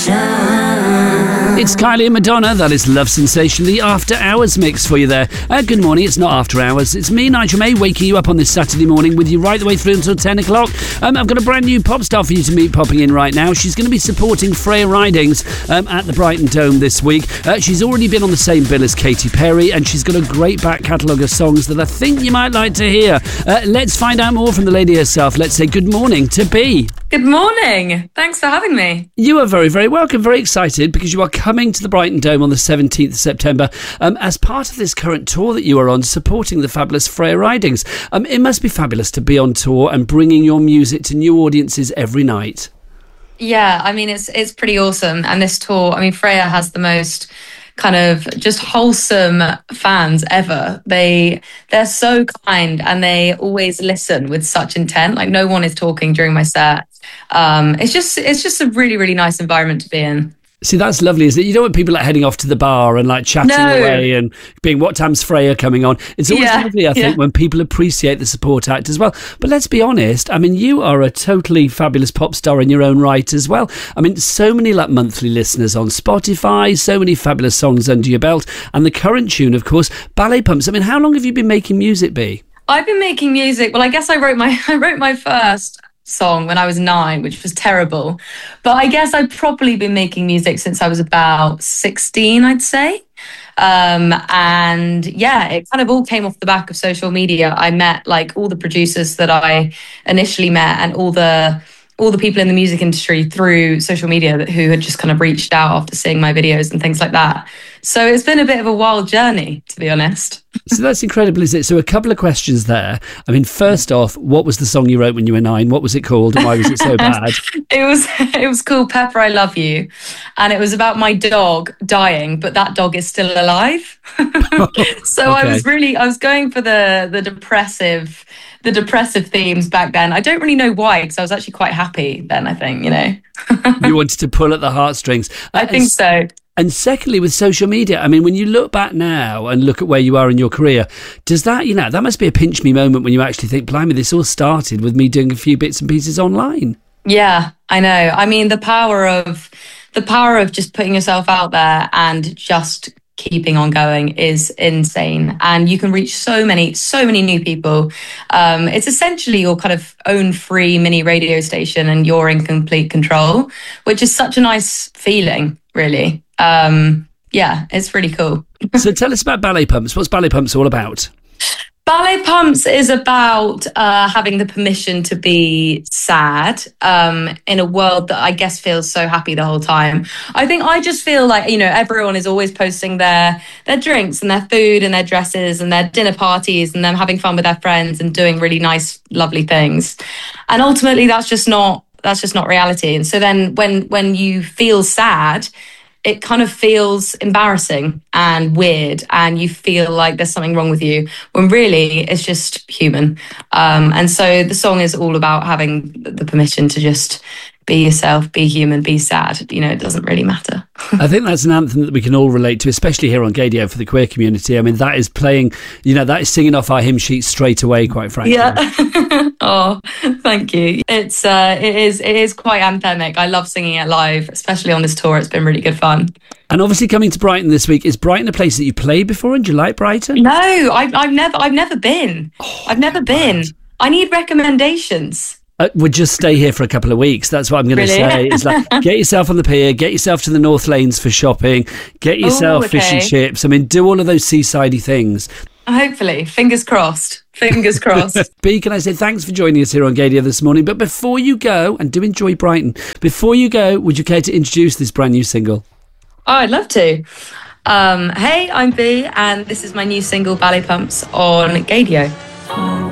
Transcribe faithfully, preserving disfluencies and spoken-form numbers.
It's Kylie and Madonna. That is Love Sensation, the After Hours mix for you there. Uh, good morning. It's not After Hours. It's me, Nigel May, waking you up on this Saturday morning with you right the way through until ten o'clock. Um, I've got a brand new pop star for you to meet popping in right now. She's going to be supporting Freya Ridings um, at the Brighton Dome this week. Uh, she's already been on the same bill as Katy Perry, and she's got a great back catalogue of songs that I think you might like to hear. Uh, let's find out more from the lady herself. Let's say good morning to B. Good morning. Thanks for having me. You are very, very welcome. Very excited because you are coming to the Brighton Dome on the seventeenth of September um, as part of this current tour that you are on, supporting the fabulous Freya Ridings. Um, it must be fabulous to be on tour and bringing your music to new audiences every night. Yeah, I mean, it's it's pretty awesome. And this tour, I mean, Freya has the most kind of just wholesome fans ever. They they're so kind and they always listen with such intent. Like, no one is talking during my set. Um, it's just it's just a really, really nice environment to be in. See, that's lovely, isn't it? You don't want people like heading off to the bar and like chatting No. away and being, what time's Freya coming on? It's always Yeah, lovely, I think, yeah. when people appreciate the support act as well. But let's be honest, I mean, you are a totally fabulous pop star in your own right as well. I mean, so many like monthly listeners on Spotify, so many fabulous songs under your belt. And the current tune, of course, Ballet Pumps. I mean, how long have you been making music, B? I've been making music. Well, I guess I wrote my I wrote my first song when I was nine, which was terrible. But I guess I've probably been making music since I was about sixteen, I'd say. Um, and yeah, it kind of all came off the back of social media. I met like all the producers that I initially met and all the all the people in the music industry through social media that, who had just kind of reached out after seeing my videos and things like that. So it's been a bit of a wild journey, to be honest. So that's incredible, isn't it? So a couple of questions there. I mean, first off, what was the song you wrote when you were nine? What was it called and why was it so bad? It was it was called Pepper, I Love You. And it was about my dog dying, but that dog is still alive. So I Okay. was really, I was going for the the depressive, the depressive themes back then. I don't really know why, because I was actually quite happy then, I think, you know. You wanted to pull at the heartstrings. I think so. And secondly, with social media, I mean, when you look back now and look at where you are in your career, does that, you know, that must be a pinch me moment when you actually think, blimey, this all started with me doing a few bits and pieces online. Yeah, I know. I mean, the power of the power of just putting yourself out there and just keeping on going is insane. And you can reach so many, so many new people. Um, it's essentially your kind of own free mini radio station and you're in complete control, which is such a nice feeling, really. Um, yeah, it's really cool. So tell us about Ballet Pumps. What's Ballet Pumps all about? Ballet Pumps is about uh, having the permission to be sad um, in a world that I guess feels so happy the whole time. I think I just feel like, you know, everyone is always posting their their drinks and their food and their dresses and their dinner parties and them having fun with their friends and doing really nice, lovely things. And ultimately, that's just not that's just not reality. And so then when when you feel sad, it kind of feels embarrassing and weird and you feel like there's something wrong with you when really it's just human. Um, and so the song is all about having the permission to just be yourself, be human, be sad. You know, it doesn't really matter. I think that's an anthem that we can all relate to, especially here on Gadio for the queer community. I mean, that is playing, you know, that is singing off our hymn sheet straight away, quite frankly. Yeah. Oh, thank you. It's uh, it is it is quite anthemic. I love singing it live, especially on this tour. It's been really good fun. And obviously coming to Brighton this week, is Brighton a place that you played before? And do you like Brighton? No, I've I've never I've never been. Oh, I've never been. God. I need recommendations. Uh, we'll just stay here for a couple of weeks. That's what I'm going to Really? say. It's like, get yourself on the pier, get yourself to the North Lanes for shopping, get yourself Ooh, okay. fish and chips. I mean, do all of those seasidey things. Hopefully. Fingers crossed. Fingers crossed. B, can I say thanks for joining us here on Gadio this morning. But before you go, and do enjoy Brighton, before you go, would you care to introduce this brand new single? Oh, I'd love to. Um, hey, I'm B, and this is my new single, Ballet Pumps, on Gadio.